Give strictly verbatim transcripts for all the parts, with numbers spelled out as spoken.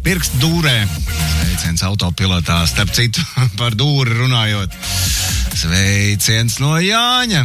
pirkstu dūrē. Sveiciens autopilotā, starp citu, par dūri runājot. Sveiciens no Jāņa.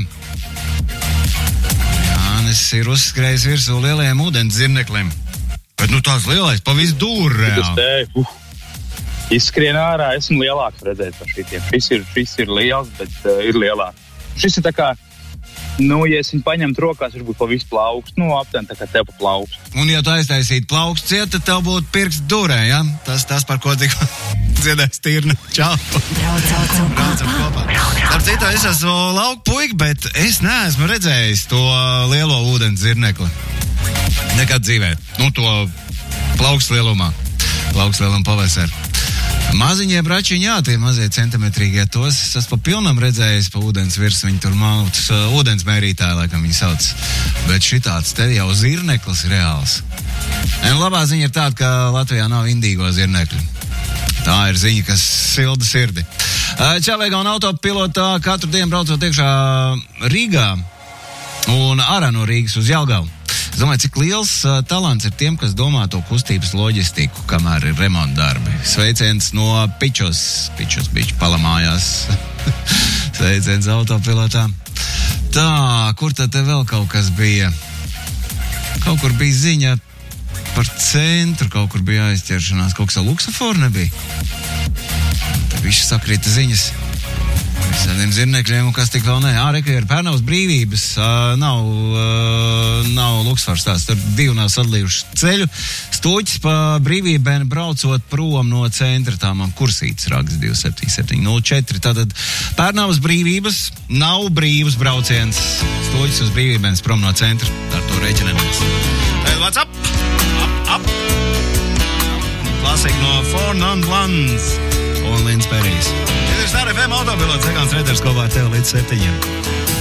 Jānis ir uzskrējis virsū lielajiem ūdens zirneklim. Bet nu tās lielais pa visu dūri reāli. Uh, izskrien ārā, esmu lielāks redzēt par šitiem. Šis ir, šis ir liels, bet uh, ir lielāks. Šis ir tā kā, nu, ja es viņu paņemtu rokās, viņš būtu pa visu plaukstu, nu, aptien tā kā tev pa plaukstu. Un ja tu aiztaisītu plaukstu ciet, tad tev būtu pirksts dūrē, ja? Tas, tas par ko tikko dziedājas Tirna. Čau! Braucam kopā. Starp citu, es esmu lauku puika, bet es neesmu redzējis to lielo ūdens zirnekli. Nekad dzīvē. Nu, to plaukstu lielumā. Plaukstu lieluma pavasaru. Maziņie bračiņi, jā, tie mazie centimetrīgie, tos es esmu pa pilnam redzējis pa ūdens virs, viņi tur mautas, uh, ūdens mērītāji, laikam viņi sauc. Bet šitāds te jau zirneklis reāls. Un labā ziņa ir tāda, ka Latvijā nav indīgo zirnekļu. Tā ir ziņa, kas silda sirdi. Uh, Čavēga un autopilotā katru dienu braucot iekšā Rīgā un ārā no Rīgas uz Jelgavu. Es domāju, cik liels uh, talants ir tiem, kas domā to kustības loģistiku, kamēr ir remonta darbi. Sveiciens no Pičos, Pičos biču palamājās. Sveiciens autopilotā. Tā, kur tad te vēl kaut kas bija? Kaut kur bija ziņa par centru, kaut kur bija aizķeršanās, kaut kas ar luksaforu nebija. Te viši sakrita ziņas. Visādiem zirnekļiem un kas tik vēl ne. Ā, reka ir Pērnavas brīvības, uh, nav, uh, nav luksfars tās, tur divi nav sadalījuši ceļu. Stoķis pa brīvībēm braucot prom no centra, tā man kursītes raksts divi septiņi septiņi nulle četri. Tātad Pērnavas brīvības nav brīvs brauciens. Stoķis uz brīvībēm prom no centra, ar to reķinamies. Tad what's up? Up, up. Klasika no Four Non Blondes un Lins Perijs. Šeit ir Star F M autopilots, sekāns redzers kopā ar tev līdz septiņiem.